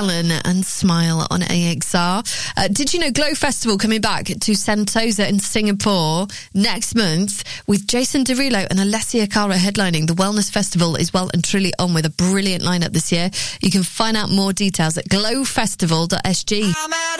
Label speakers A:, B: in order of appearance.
A: Allen and Smile on AXR. Did you know Glow Festival coming back to Sentosa in Singapore next month with Jason Derulo and Alessia Cara headlining? The Wellness Festival is well and truly on with a brilliant lineup this year. You can find out more details at glowfestival.sg.